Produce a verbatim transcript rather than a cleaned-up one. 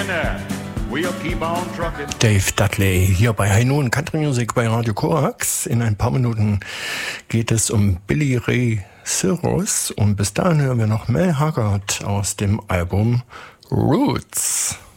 sinner. We'll keep on trucking. Dave Dudley hier bei High Noon Country Music bei Radio Korax. In ein paar Minuten geht es um Billy Ray Cyrus und bis dahin hören wir noch Mel Haggard aus dem Album Roots.